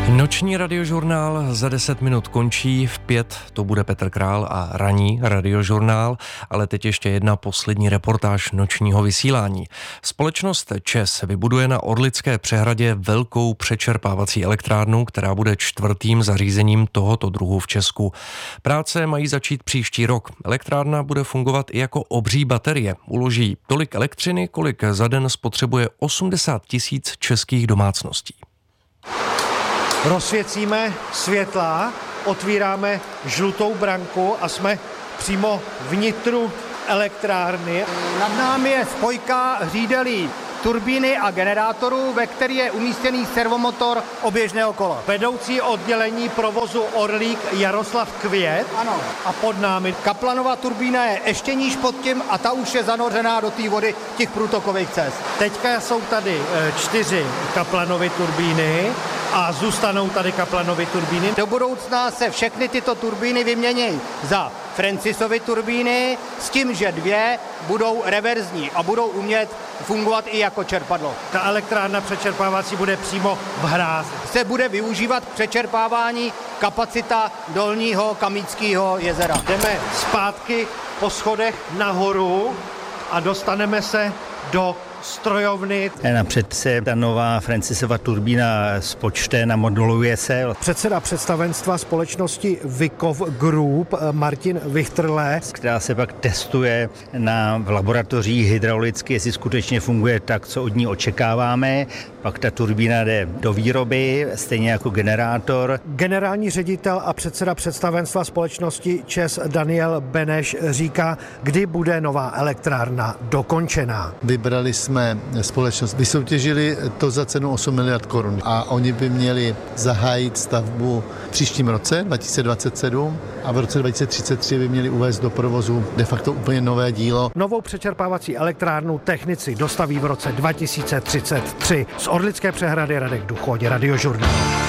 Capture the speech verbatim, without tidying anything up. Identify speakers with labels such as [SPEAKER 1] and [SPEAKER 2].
[SPEAKER 1] Noční radiožurnál za deset minut končí, v pět to bude Petr Král a ranní radiožurnál, ale teď ještě jedna poslední reportáž nočního vysílání. Společnost ČEZ vybuduje na Orlické přehradě velkou přečerpávací elektrárnu, která bude čtvrtým zařízením tohoto druhu v Česku. Práce mají začít příští rok. Elektrárna bude fungovat i jako obří baterie. Uloží tolik elektřiny, kolik za den spotřebuje osmdesát tisíc českých domácností.
[SPEAKER 2] Rozsvěcíme světla, otvíráme žlutou branku a jsme přímo vnitru elektrárny.
[SPEAKER 3] Nad námi je spojka hřídelí turbíny a generátorů, ve který je umístěný servomotor oběžného kola.
[SPEAKER 2] Vedoucí oddělení provozu Orlík Jaroslav Květ.
[SPEAKER 3] Ano.
[SPEAKER 2] A pod námi
[SPEAKER 3] Kaplanova turbína je ještě níž pod tím a ta už je zanořená do té vody těch průtokových cest.
[SPEAKER 2] Teďka jsou tady čtyři Kaplanovy turbíny a zůstanou tady Kaplanovy turbíny.
[SPEAKER 3] Do budoucna se všechny tyto turbíny vymění za Francisovy turbíny s tím, že dvě budou reverzní a budou umět fungovat i jako čerpadlo.
[SPEAKER 2] Ta elektrárna přečerpávací bude přímo v hrázi.
[SPEAKER 3] Se bude využívat k přečerpávání kapacita Dolního Kamíckého jezera.
[SPEAKER 2] Jdeme zpátky po schodech nahoru a dostaneme se do strojovny.
[SPEAKER 4] Napřed se ta nová Francisova turbína spočte, namoduluje se.
[SPEAKER 2] Předseda představenstva společnosti Vikov Group Martin Vichtrle,
[SPEAKER 4] Která se pak testuje na v laboratořích hydraulicky, jestli skutečně funguje tak, co od ní očekáváme. Pak ta turbína jde do výroby, stejně jako generátor.
[SPEAKER 2] Generální ředitel a předseda představenstva společnosti ČEZ Daniel Beneš říká, kdy bude nová elektrárna dokončená.
[SPEAKER 5] Vybrali jsme společnost, vysoutěžili to za cenu osm miliard korun a oni by měli zahájit stavbu v příštím roce dva tisíce dvacet sedm a v roce dva tisíce třicet tři by měli uvést do provozu de facto úplně nové dílo.
[SPEAKER 2] Novou přečerpávací elektrárnu technici dostaví v roce dva tisíce třicet tři. Z Orlické přehrady Radek Duchoň, Radiožurnál.